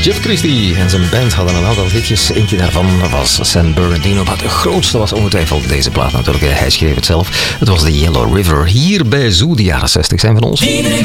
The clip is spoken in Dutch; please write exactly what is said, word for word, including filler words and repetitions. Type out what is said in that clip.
Jeff Christie en zijn band hadden een aantal hitjes. Eentje daarvan was San Bernardino, maar de grootste was ongetwijfeld deze plaat natuurlijk. Hij schreef het zelf. Het was de Yellow River. Hier bij Zoo, de jaren zestig zijn van ons. Iedere